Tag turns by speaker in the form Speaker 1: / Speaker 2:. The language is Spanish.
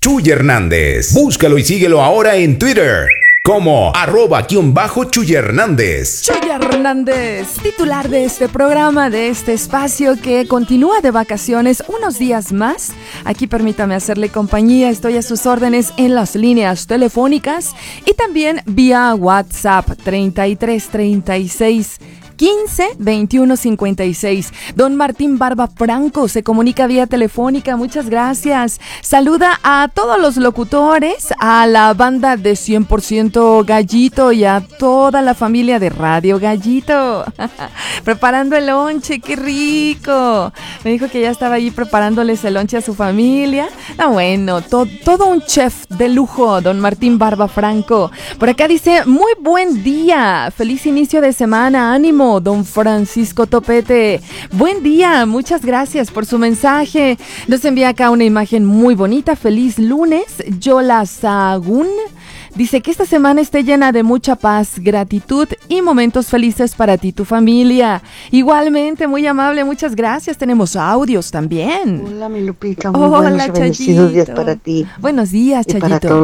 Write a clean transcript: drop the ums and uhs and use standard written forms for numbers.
Speaker 1: Chuy Hernández. Búscalo y síguelo ahora en Twitter como @Chuy Hernández.
Speaker 2: Chuy Hernández, titular de este programa, de este espacio que continúa de vacaciones unos días más. Aquí permítame hacerle compañía, estoy a sus órdenes en las líneas telefónicas y también vía WhatsApp 3336 15 21 56. Don Martín Barba Franco se comunica vía telefónica, muchas gracias. Saluda a todos los locutores, a la banda de 100% Gallito y a toda la familia de Radio Gallito. Preparando el lonche, qué rico. Me dijo que ya estaba allí preparándoles el lonche a su familia. Bueno, todo un chef de lujo, don Martín Barba Franco. Por acá dice, muy buen día, feliz inicio de semana, ánimo. Don Francisco Topete, buen día, muchas gracias por su mensaje. Nos envía acá una imagen muy bonita. Feliz lunes. Yola Sagún dice que esta semana esté llena de mucha paz, gratitud y momentos felices para ti y tu familia. Igualmente, muy amable, muchas gracias. Tenemos audios también.
Speaker 3: Hola, mi Lupita, muy buenos y bendecidos días para ti.
Speaker 2: Buenos días, Chayito.